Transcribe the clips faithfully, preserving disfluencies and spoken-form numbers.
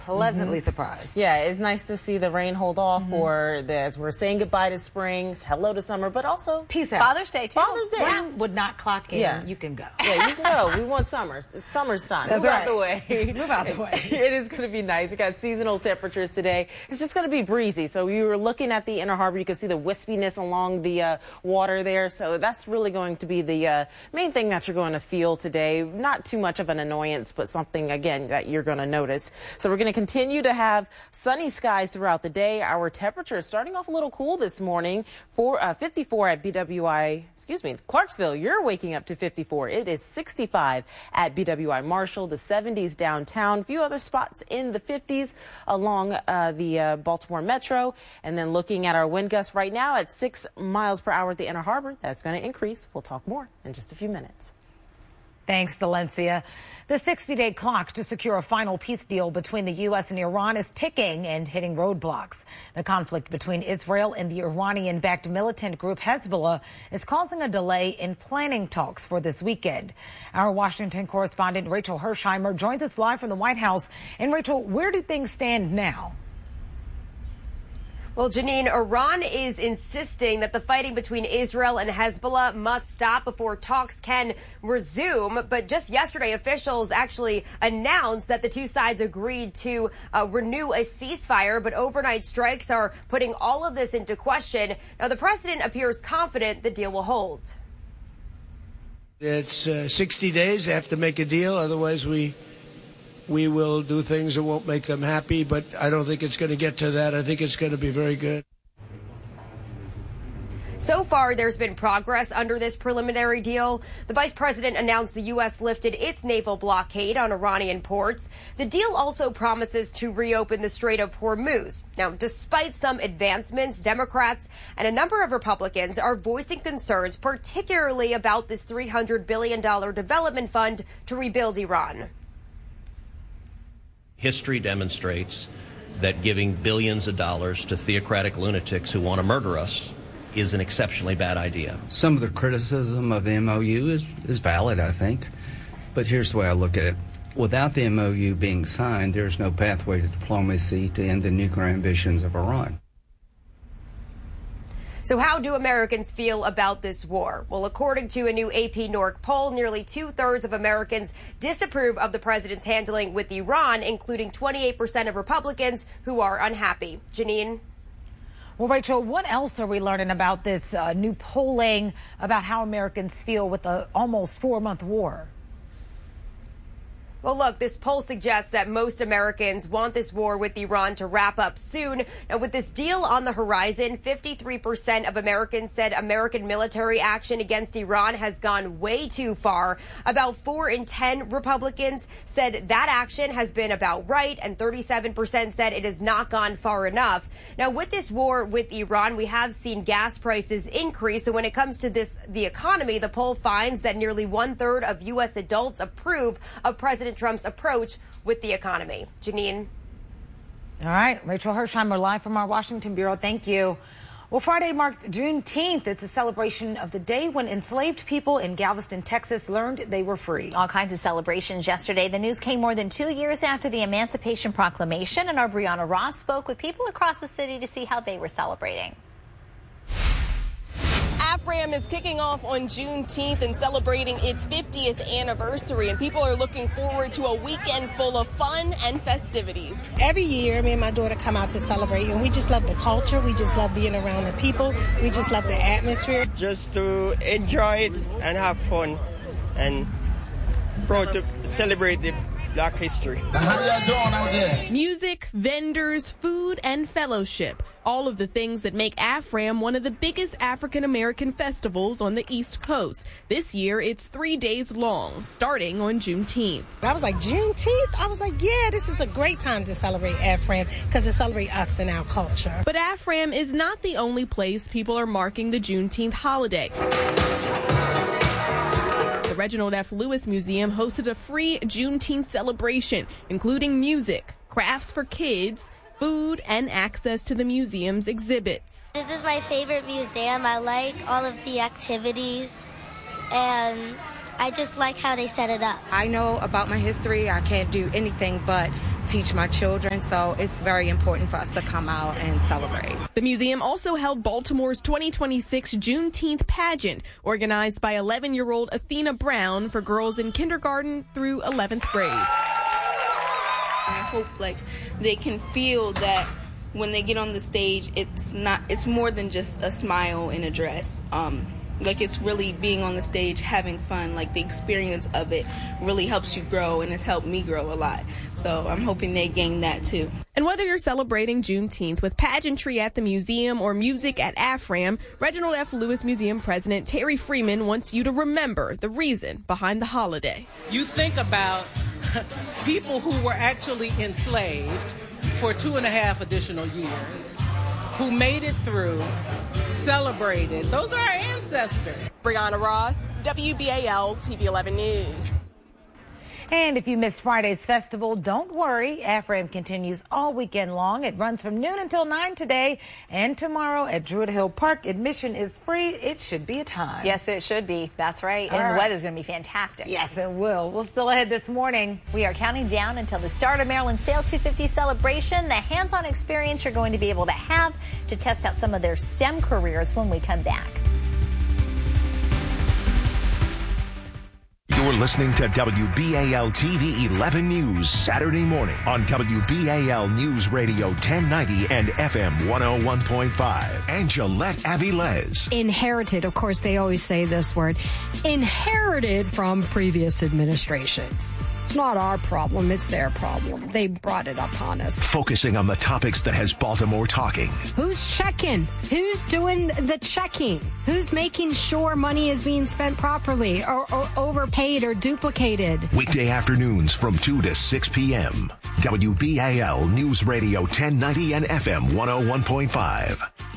pleasantly mm-hmm. surprised. Yeah, it's nice to see the rain hold off mm-hmm. for the, as we're saying goodbye to spring, hello to summer, but also peace out. Father's Day, too. Father's Day. Rain would not clock in. Yeah. You can go. Yeah, you can go. We want summers. It's summer's time. That's Move right. out the way. Move out the way. It is going to be nice. We got seasonal temperatures today. It's just going to be breezy. So you were looking at the Inner Harbor. You can see the wispiness along the uh, water there. So that's really going to be the uh, main thing that you're going to feel today. Not too much of an annoyance, but something, again, that you're going to notice. So we're going to continue to have sunny skies throughout the day. Our temperature is starting off a little cool this morning. For uh, fifty-four at B W I, excuse me, Clarksville. You're waking up to fifty-four. It is sixty-five at B W I Marshall, the seventies downtown. A few other spots in the fifties along uh, the uh, Baltimore Metro. And then looking at our wind gusts right now at six miles per hour at the Inner Harbor. That's going to increase. We'll talk more in just a few minutes. Thanks, Valencia. The sixty-day clock to secure a final peace deal between the U S and Iran is ticking and hitting roadblocks. The conflict between Israel and the Iranian-backed militant group Hezbollah is causing a delay in planning talks for this weekend. Our Washington correspondent Rachel Hersheimer joins us live from the White House. And Rachel, where do things stand now? Well, Janine, Iran is insisting that the fighting between Israel and Hezbollah must stop before talks can resume. But just yesterday, officials actually announced that the two sides agreed to uh, renew a ceasefire. But overnight strikes are putting all of this into question. Now, the president appears confident the deal will hold. It's uh, sixty days. They have to make a deal. Otherwise, we... we will do things that won't make them happy, but I don't think it's going to get to that. I think it's going to be very good. So far, there's been progress under this preliminary deal. The vice president announced the U S lifted its naval blockade on Iranian ports. The deal also promises to reopen the Strait of Hormuz. Now, despite some advancements, Democrats and a number of Republicans are voicing concerns, particularly about this three hundred billion dollars development fund to rebuild Iran. History demonstrates that giving billions of dollars to theocratic lunatics who want to murder us is an exceptionally bad idea. Some of the criticism of the M O U is, is valid, I think. But here's the way I look at it. Without the M O U being signed, there's no pathway to diplomacy to end the nuclear ambitions of Iran. So how do Americans feel about this war? Well, according to a new A P N O R C poll, nearly two-thirds of Americans disapprove of the president's handling with Iran, including twenty-eight percent of Republicans who are unhappy. Janine? Well, Rachel, what else are we learning about this uh, new polling about how Americans feel with the almost four-month war? Well, look, this poll suggests that most Americans want this war with Iran to wrap up soon. Now, with this deal on the horizon, fifty-three percent of Americans said American military action against Iran has gone way too far. About four in ten Republicans said that action has been about right, and thirty-seven percent said it has not gone far enough. Now, with this war with Iran, we have seen gas prices increase. So when it comes to this, the economy, the poll finds that nearly one-third of U S adults approve of President Trump's approach with the economy. Janine? All right. Rachel Hersheimer live from our Washington Bureau. Thank you. Well, Friday marked Juneteenth. It's a celebration of the day when enslaved people in Galveston, Texas learned they were free. All kinds of celebrations yesterday. The news came more than two years after the Emancipation Proclamation, and our Brianna Ross spoke with people across the city to see how they were celebrating. AFRAM is kicking off on Juneteenth and celebrating its fiftieth anniversary, and people are looking forward to a weekend full of fun and festivities. Every year, me and my daughter come out to celebrate, and we just love the culture. We just love being around the people. We just love the atmosphere. Just to enjoy it and have fun and proud to celebrate the Black history. How y'all doing out there? Music, vendors, food, and fellowship. All of the things that make AFRAM one of the biggest African-American festivals on the East Coast. This year, it's three days long, starting on Juneteenth. I was like, Juneteenth? I was like, yeah, this is a great time to celebrate AFRAM because it celebrates us and our culture. But AFRAM is not the only place people are marking the Juneteenth holiday. The Reginald F. Lewis Museum hosted a free Juneteenth celebration, including music, crafts for kids, food, and access to the museum's exhibits. This is my favorite museum. I like all of the activities, and I just like how they set it up. I know about my history. I can't do anything but teach my children. So it's very important for us to come out and celebrate. The museum also held Baltimore's twenty twenty-six Juneteenth pageant, organized by eleven-year-old Athena Brown for girls in kindergarten through eleventh grade. I hope like they can feel that when they get on the stage, it's not, it's more than just a smile and a dress. Um, like it's really being on the stage, having fun. Like the experience of it really helps you grow, and it's helped me grow a lot. So I'm hoping they gain that too. And whether you're celebrating Juneteenth with pageantry at the museum or music at AFRAM, Reginald F. Lewis Museum President Terry Freeman wants you to remember the reason behind the holiday. You think about people who were actually enslaved for two and a half additional years, who made it through, celebrated. Those are our ancestors. Brianna Ross, W B A L T V eleven News. And if you missed Friday's festival, don't worry. AFRAM continues all weekend long. It runs from noon until nine today and tomorrow at Druid Hill Park. Admission is free. It should be a time. Yes, it should be. That's right. All and right. the weather's going to be fantastic. Yes, it will. We'll still ahead this morning. We are counting down until the start of Maryland Sail two fifty celebration, the hands-on experience you're going to be able to have to test out some of their STEM careers when we come back. You're listening to W B A L T V eleven News Saturday morning on W B A L News Radio ten ninety and F M one oh one point five. Angelette Avilés. Inherited, of course, they always say this word, inherited from previous administrations. It's not our problem, it's their problem. They brought it upon us. Focusing on the topics that has Baltimore talking. Who's checking? Who's doing the checking? Who's making sure money is being spent properly or, or overpaid or duplicated? Weekday afternoons from two to six p.m. W B A L News Radio ten ninety and F M one oh one point five.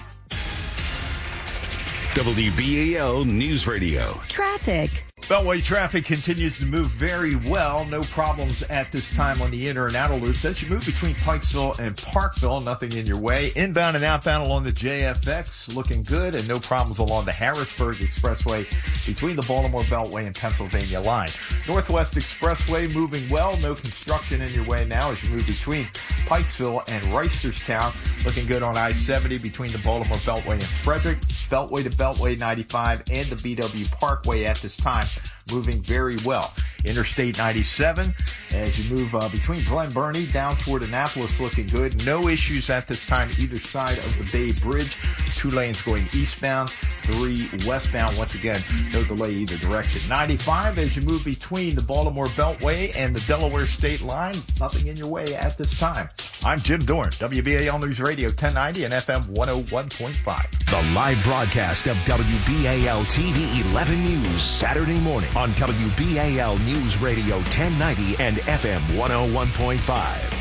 W B A L News Radio. Traffic. Beltway traffic continues to move very well. No problems at this time on the inner and outer loops. As you move between Pikesville and Parkville, nothing in your way. Inbound and outbound along the J F X, looking good, and no problems along the Harrisburg Expressway between the Baltimore Beltway and Pennsylvania line. Northwest Expressway moving well. No construction in your way now as you move between Pikesville and Reisterstown. Looking good on I seventy between the Baltimore Beltway and Frederick. Beltway to Beltway ninety-five and the B W Parkway at this time moving very well. Interstate ninety-seven, as you move uh, between Glen Burnie down toward Annapolis, looking good. No issues at this time either side of the Bay Bridge. Two lanes going eastbound, three westbound. Once again, no delay either direction. ninety-five, as you move between the Baltimore Beltway and the Delaware State line, nothing in your way at this time. I'm Jim Dorn, W B A L News Radio ten ninety and F M one oh one point five. The live broadcast of W B A L T V eleven News Saturday morning on W B A L News Radio ten ninety and F M one oh one point five.